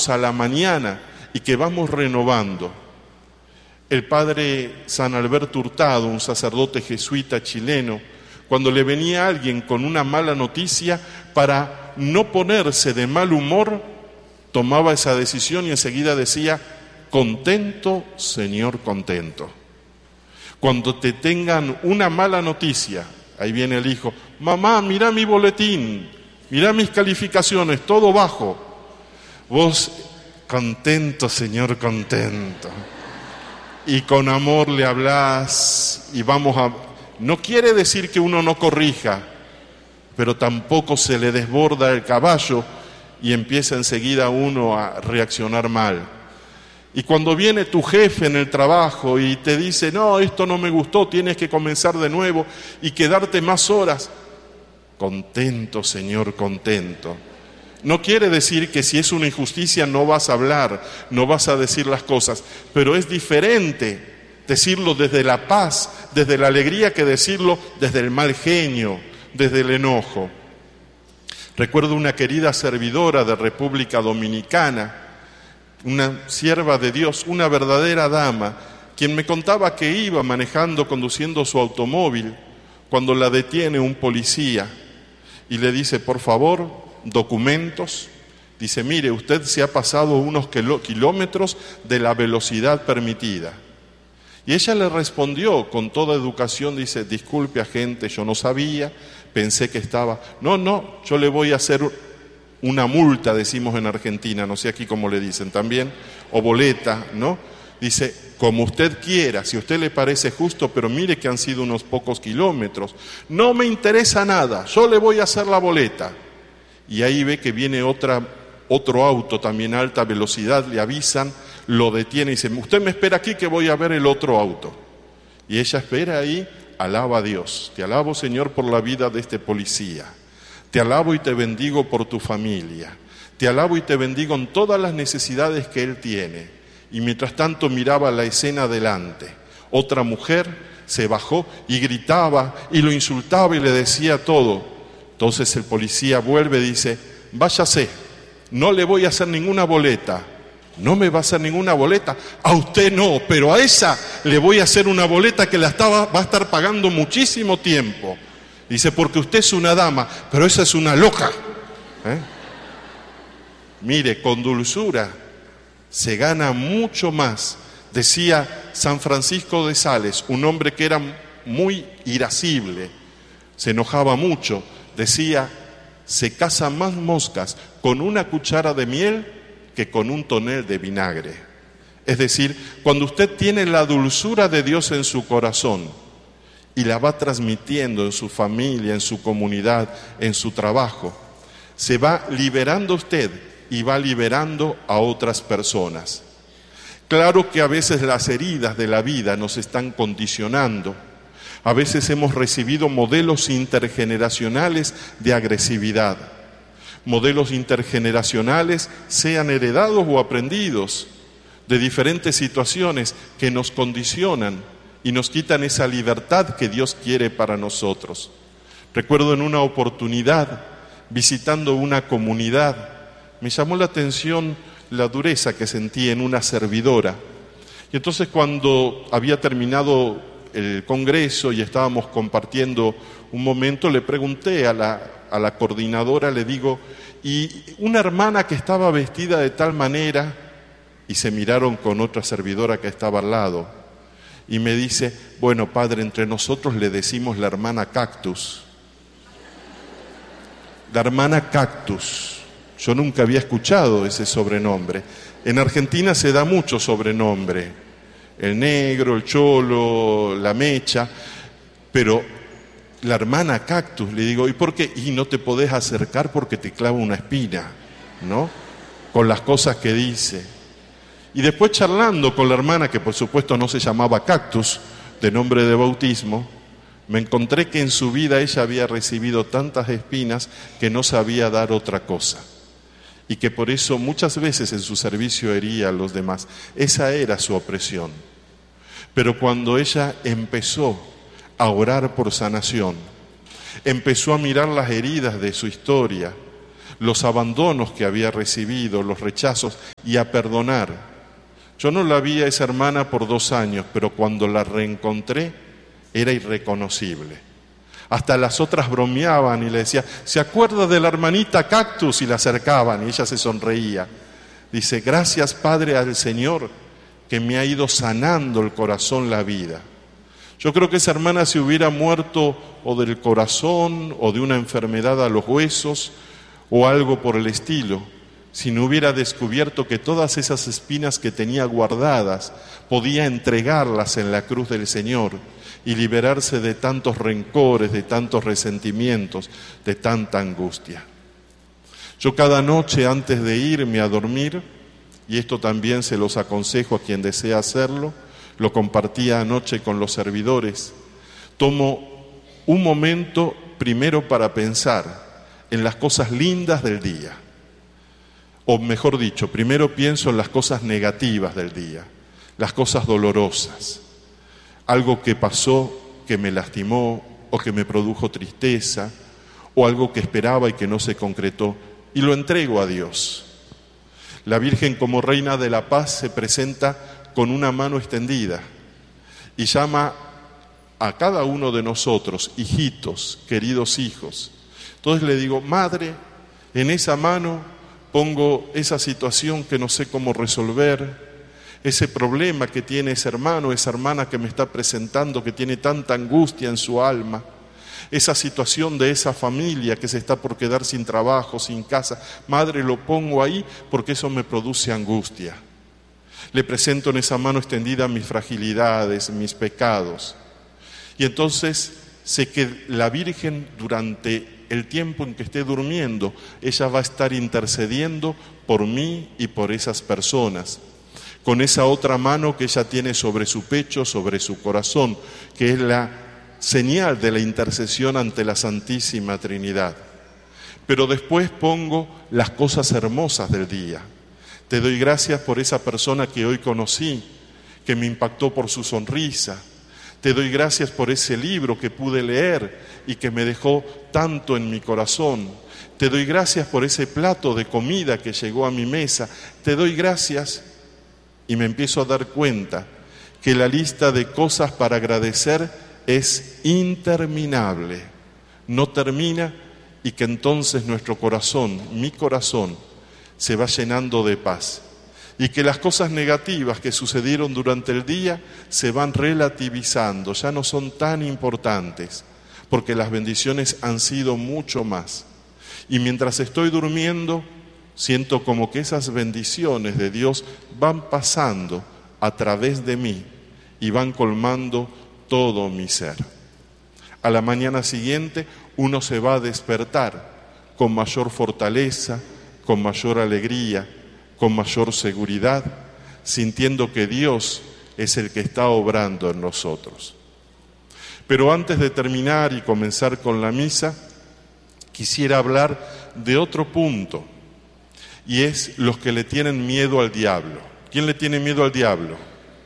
tomamos a la mañana y que vamos renovando. El padre San Alberto Hurtado, un sacerdote jesuita chileno, cuando le venía alguien con una mala noticia, para no ponerse de mal humor, tomaba esa decisión y enseguida decía: contento, Señor, contento. Cuando te tengan una mala noticia, ahí viene el hijo: mamá, mira mi boletín, mira mis calificaciones, todo bajo. Vos, contento, Señor, contento. Y con amor le hablás y vamos a... No quiere decir que uno no corrija, pero tampoco se le desborda el caballo y empieza enseguida uno a reaccionar mal. Y cuando viene tu jefe en el trabajo y te dice: no, esto no me gustó, tienes que comenzar de nuevo y quedarte más horas. Contento, Señor, contento. No quiere decir que si es una injusticia no vas a hablar, no vas a decir las cosas, pero es diferente decirlo desde la paz, desde la alegría, que decirlo desde el mal genio, desde el enojo. Recuerdo una querida servidora de República Dominicana, una sierva de Dios, una verdadera dama, quien me contaba que iba manejando, conduciendo su automóvil, cuando la detiene un policía y le dice: por favor, documentos. Dice: mire, usted se ha pasado unos kilómetros de la velocidad permitida. Y ella le respondió con toda educación, dice: disculpe, agente, yo no sabía, pensé que estaba... No, yo le voy a hacer una multa, decimos en Argentina, no sé aquí cómo le dicen también, o boleta, ¿no? Dice: como usted quiera, si a usted le parece justo, pero mire que han sido unos pocos kilómetros. No me interesa nada, yo le voy a hacer la boleta. Y ahí ve que viene otro auto también a alta velocidad, le avisan, lo detiene y dice: usted me espera aquí que voy a ver el otro auto. Y ella espera ahí, alaba a Dios: te alabo, Señor, por la vida de este policía, te alabo y te bendigo por tu familia, te alabo y te bendigo en todas las necesidades que él tiene. Y mientras tanto miraba la escena delante, otra mujer se bajó y gritaba y lo insultaba y le decía todo. Entonces el policía vuelve y dice: váyase, no le voy a hacer ninguna boleta. No me va a hacer ninguna boleta. A usted no, pero a esa le voy a hacer una boleta que va a estar pagando muchísimo tiempo. Dice: porque usted es una dama, pero esa es una loca. Mire, con dulzura se gana mucho más. Decía San Francisco de Sales, un hombre que era muy irascible, se enojaba mucho. Decía: se cazan más moscas con una cuchara de miel que con un tonel de vinagre. Es decir, cuando usted tiene la dulzura de Dios en su corazón y la va transmitiendo en su familia, en su comunidad, en su trabajo, se va liberando usted y va liberando a otras personas. Claro que a veces las heridas de la vida nos están condicionando. A veces hemos recibido modelos intergeneracionales de agresividad. Modelos intergeneracionales, sean heredados o aprendidos, de diferentes situaciones que nos condicionan y nos quitan esa libertad que Dios quiere para nosotros. Recuerdo en una oportunidad, visitando una comunidad, me llamó la atención la dureza que sentí en una servidora. Y entonces, cuando había terminado el congreso y estábamos compartiendo un momento, le pregunté a la coordinadora, le digo: y una hermana que estaba vestida de tal manera, y se miraron con otra servidora que estaba al lado, y me dice: bueno, padre, entre nosotros le decimos la hermana Cactus. La hermana Cactus. Yo nunca había escuchado ese sobrenombre. En Argentina se da mucho sobrenombre: el negro, el cholo, la mecha, pero la hermana Cactus, le digo: ¿y por qué? Y no te podés acercar porque te clava una espina, ¿no? Con las cosas que dice. Y después, charlando con la hermana, que por supuesto no se llamaba Cactus, de nombre de bautismo, me encontré que en su vida ella había recibido tantas espinas que no sabía dar otra cosa. Y que por eso muchas veces en su servicio hería a los demás. Esa era su opresión. Pero cuando ella empezó a orar por sanación, empezó a mirar las heridas de su historia, los abandonos que había recibido, los rechazos, y a perdonar. Yo no la vi a esa hermana por 2 años, pero cuando la reencontré era irreconocible. Hasta las otras bromeaban y le decían, ¿se acuerda de la hermanita Cactus? Y la acercaban y ella se sonreía. Dice, gracias Padre al Señor que me ha ido sanando el corazón, la vida. Yo creo que esa hermana se hubiera muerto o del corazón o de una enfermedad a los huesos o algo por el estilo, si no hubiera descubierto que todas esas espinas que tenía guardadas podía entregarlas en la cruz del Señor y liberarse de tantos rencores, de tantos resentimientos, de tanta angustia. Yo cada noche antes de irme a dormir, y esto también se los aconsejo a quien desea hacerlo, lo compartía anoche con los servidores, tomo un momento primero para pensar en las cosas lindas del día. O mejor dicho, primero pienso en las cosas negativas del día, las cosas dolorosas. Algo que pasó, que me lastimó o que me produjo tristeza, o algo que esperaba y que no se concretó, y lo entrego a Dios. La Virgen como Reina de la Paz se presenta con una mano extendida y llama a cada uno de nosotros, hijitos, queridos hijos. Entonces le digo, Madre, en esa mano pongo esa situación que no sé cómo resolver, ese problema que tiene ese hermano, esa hermana que me está presentando, que tiene tanta angustia en su alma, esa situación de esa familia que se está por quedar sin trabajo, sin casa. Madre, lo pongo ahí porque eso me produce angustia. Le presento en esa mano extendida mis fragilidades, mis pecados. Y entonces sé que la Virgen durante el tiempo en que esté durmiendo, ella va a estar intercediendo por mí y por esas personas. Con esa otra mano que ella tiene sobre su pecho, sobre su corazón, que es la señal de la intercesión ante la Santísima Trinidad. Pero después pongo las cosas hermosas del día. Te doy gracias por esa persona que hoy conocí, que me impactó por su sonrisa. Te doy gracias por ese libro que pude leer y que me dejó tanto en mi corazón. Te doy gracias por ese plato de comida que llegó a mi mesa. Te doy gracias y me empiezo a dar cuenta que la lista de cosas para agradecer es interminable, no termina, y que entonces nuestro corazón, mi corazón, se va llenando de paz, y que las cosas negativas que sucedieron durante el día se van relativizando, ya no son tan importantes, porque las bendiciones han sido mucho más. Y mientras estoy durmiendo, siento como que esas bendiciones de Dios van pasando a través de mí y van colmando todo mi ser. A la mañana siguiente uno se va a despertar con mayor fortaleza, con mayor alegría, con mayor seguridad, sintiendo que Dios es el que está obrando en nosotros. Pero antes de terminar y comenzar con la misa, quisiera hablar de otro punto, y es los que le tienen miedo al diablo. ¿Quién le tiene miedo al diablo?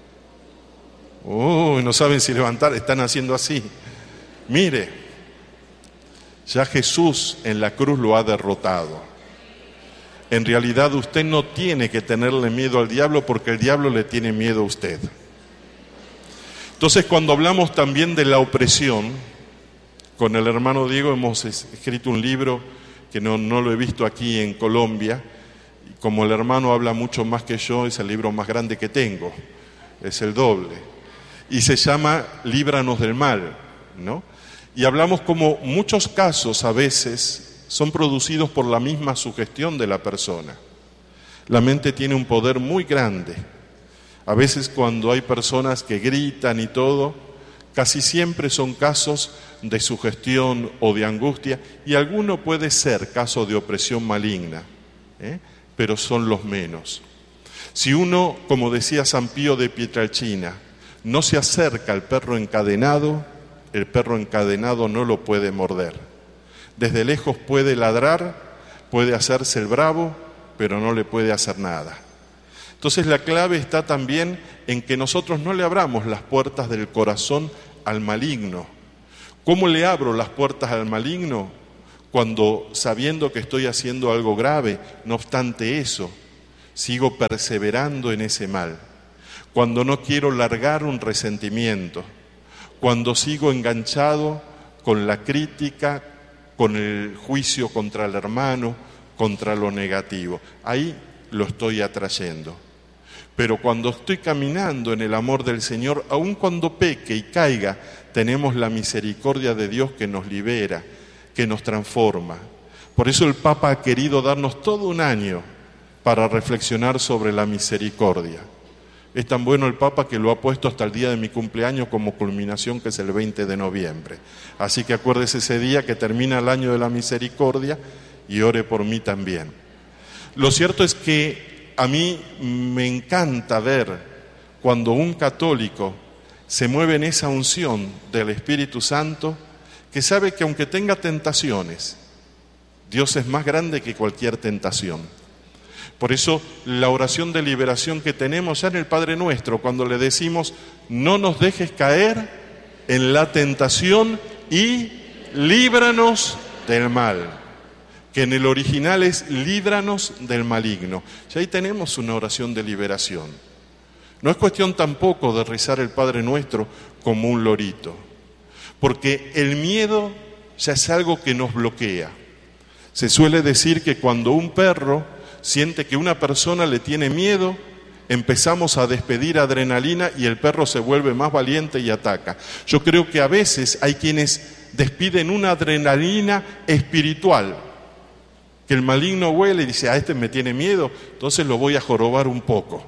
No saben si levantar, están haciendo así. Mire, ya Jesús en la cruz lo ha derrotado. En realidad usted no tiene que tenerle miedo al diablo porque el diablo le tiene miedo a usted. Entonces, cuando hablamos también de la opresión, con el hermano Diego hemos escrito un libro que no lo he visto aquí en Colombia, y como el hermano habla mucho más que yo, es el libro más grande que tengo, es el doble. Y se llama Líbranos del Mal, ¿no? Y hablamos como muchos casos a veces son producidos por la misma sugestión de la persona. La mente tiene un poder muy grande. A veces cuando hay personas que gritan y todo, casi siempre son casos de sugestión o de angustia, y alguno puede ser caso de opresión maligna, pero son los menos. Si uno, como decía San Pío de Pietrelcina, no se acerca al perro encadenado, el perro encadenado no lo puede morder. Desde lejos puede ladrar, puede hacerse el bravo, pero no le puede hacer nada. Entonces la clave está también en que nosotros no le abramos las puertas del corazón al maligno. ¿Cómo le abro las puertas al maligno? cuando sabiendo que estoy haciendo algo grave, no obstante eso, sigo perseverando en ese mal, cuando no quiero largar un resentimiento, cuando sigo enganchado con la crítica, con el juicio contra el hermano, contra lo negativo. Ahí lo estoy atrayendo. Pero cuando estoy caminando en el amor del Señor, aun cuando peque y caiga, tenemos la misericordia de Dios que nos libera, que nos transforma. Por eso el Papa ha querido darnos todo un año para reflexionar sobre la misericordia. Es tan bueno el Papa que lo ha puesto hasta el día de mi cumpleaños como culminación, que es el 20 de noviembre. Así que acuérdese ese día que termina el año de la misericordia y ore por mí también. Lo cierto es que a mí me encanta ver cuando un católico se mueve en esa unción del Espíritu Santo, que sabe que aunque tenga tentaciones, Dios es más grande que cualquier tentación. Por eso la oración de liberación que tenemos ya en el Padre Nuestro, cuando le decimos, no nos dejes caer en la tentación y líbranos del mal, que en el original es líbranos del maligno. Ya ahí tenemos una oración de liberación. No es cuestión tampoco de rezar el Padre Nuestro como un lorito, porque el miedo ya es algo que nos bloquea. Se suele decir que cuando un perro siente que una persona le tiene miedo, empezamos a despedir adrenalina y el perro se vuelve más valiente y ataca. Yo creo que a veces hay quienes despiden una adrenalina espiritual, que el maligno huele y dice, a este me tiene miedo, entonces lo voy a jorobar un poco.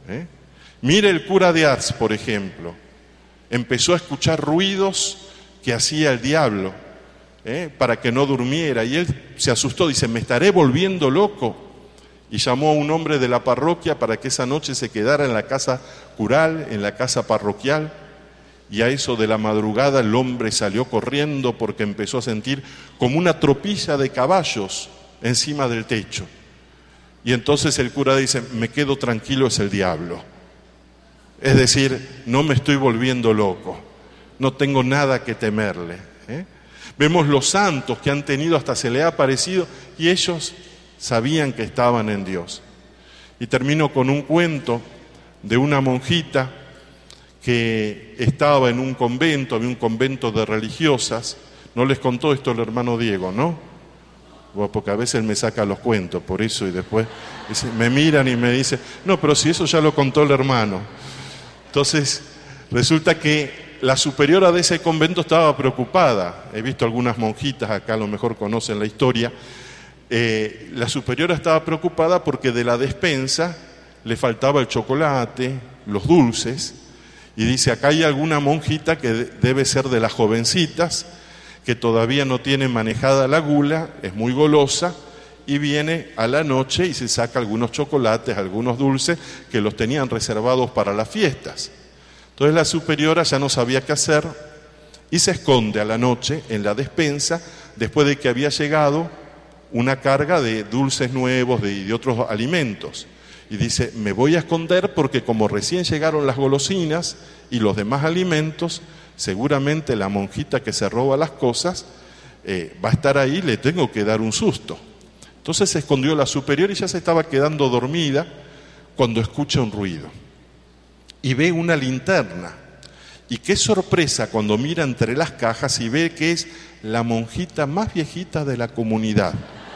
Mire el cura de Ars, por ejemplo, empezó a escuchar ruidos que hacía el diablo para que no durmiera, y él se asustó, dice, me estaré volviendo loco. Y llamó a un hombre de la parroquia para que esa noche se quedara en la casa cural, en la casa parroquial, y a eso de la madrugada el hombre salió corriendo porque empezó a sentir como una tropilla de caballos encima del techo. Y entonces el cura dice, me quedo tranquilo, es el diablo. Es decir, no me estoy volviendo loco, no tengo nada que temerle. Vemos los santos que han tenido, hasta se le ha aparecido, y ellos sabían que estaban en Dios. Y termino con un cuento de una monjita que estaba en un convento, había un convento de religiosas. No les contó esto el hermano Diego, ¿no? Bueno, porque a veces él me saca los cuentos, por eso, y después me miran y me dicen, no, pero si eso ya lo contó el hermano. Entonces, resulta que la superiora de ese convento estaba preocupada. He visto algunas monjitas acá, a lo mejor conocen la historia. La superiora estaba preocupada porque de la despensa le faltaba el chocolate, los dulces, y dice, acá hay alguna monjita que debe ser de las jovencitas, que todavía no tiene manejada la gula, es muy golosa, y viene a la noche y se saca algunos chocolates, algunos dulces, que los tenían reservados para las fiestas. Entonces la superiora ya no sabía qué hacer, y se esconde a la noche en la despensa, después de que había llegado una carga de dulces nuevos y de otros alimentos. Y dice, me voy a esconder porque como recién llegaron las golosinas y los demás alimentos, seguramente la monjita que se roba las cosas va a estar ahí, le tengo que dar un susto. Entonces se escondió la superior y ya se estaba quedando dormida cuando escucha un ruido. Y ve una linterna. Y qué sorpresa cuando mira entre las cajas y ve que es la monjita más viejita de la comunidad.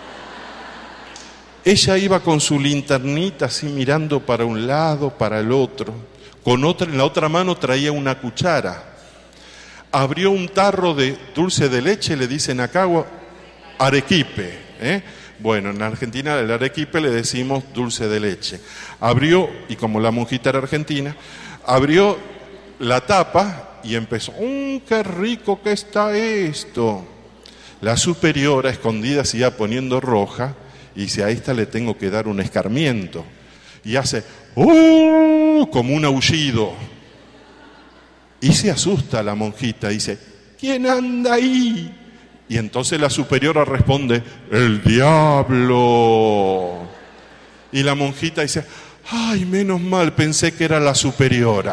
Ella iba con su linternita así mirando para un lado, para el otro. En la otra mano traía una cuchara. Abrió un tarro de dulce de leche, le dicen acá, arequipe. Bueno, en Argentina el arequipe le decimos dulce de leche. Abrió, y como la monjita era argentina, abrió la tapa y empezó, ¡qué rico que está esto! La superiora, escondida, se iba poniendo roja y dice, a esta le tengo que dar un escarmiento. Y hace, como un aullido. Y se asusta la monjita, dice, ¿quién anda ahí? Y entonces la superiora responde, el diablo. Y la monjita dice, ay, menos mal, pensé que era la superiora.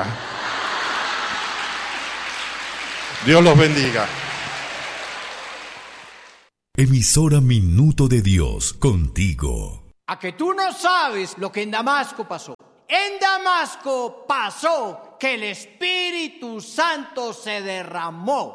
Dios los bendiga. Emisora Minuto de Dios, contigo. A que tú no sabes lo que en Damasco pasó. En Damasco pasó que el Espíritu Santo se derramó